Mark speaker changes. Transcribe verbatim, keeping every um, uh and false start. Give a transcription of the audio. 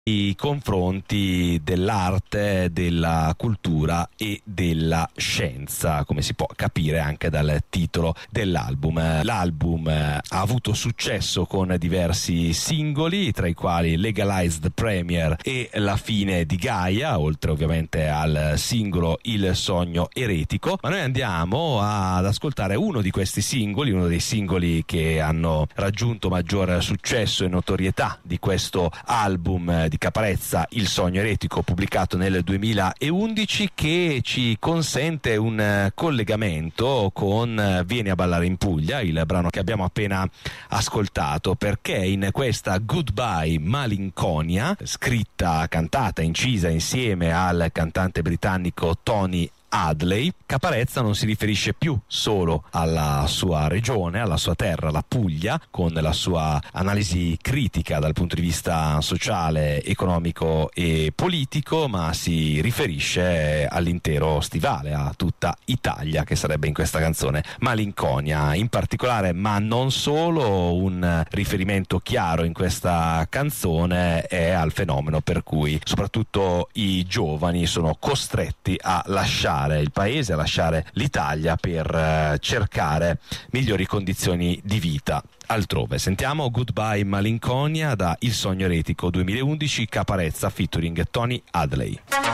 Speaker 1: i confronti dell'arte, della cultura e della scienza, come si può capire anche dal titolo dell'album. L'album ha avuto successo con diversi singoli, tra i quali Legalized Premier e La fine di Gaia, oltre ovviamente al singolo Il sogno eretico. Ma noi andiamo ad ascoltare uno di questi singoli, uno dei singoli che hanno raggiunto maggior successo e notorietà di questo album di Caparezza, Il sogno eretico, pubblicato nel duemilaundici, che ci consente un collegamento con Vieni a ballare in Puglia, il brano che abbiamo appena ascoltato, perché in questa Goodbye Malinconia, scritta, cantata, incisa insieme al cantante britannico Tony Hadley, Caparezza non si riferisce più solo alla sua regione, alla sua terra, la Puglia, con la sua analisi critica dal punto di vista sociale, economico e politico, ma si riferisce all'intero stivale, a tutta Italia, che sarebbe in questa canzone Malinconia. In particolare, ma non solo, un riferimento chiaro in questa canzone è al fenomeno per cui soprattutto i giovani sono costretti a lasciare il paese, a lasciare l'Italia per eh, cercare migliori condizioni di vita altrove. Sentiamo Goodbye Malinconia da Il sogno eretico duemilaundici, Caparezza featuring Tony Hadley.